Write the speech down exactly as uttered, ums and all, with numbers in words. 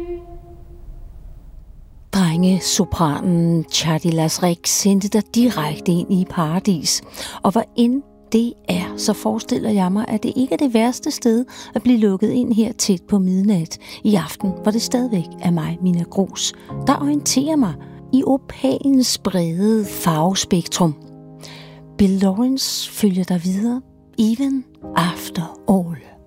Drengesopranen Chadi Lasrik sendte dig direkte ind i paradis. Og hvor end det er, så forestiller jeg mig, at det ikke er det værste sted at blive lukket ind her tæt på midnat i aften, hvor det stadigvæk er mig, Mina Grus, der orienterer mig i opalens brede farvespektrum. Bill Lawrence følger dig videre, even after all.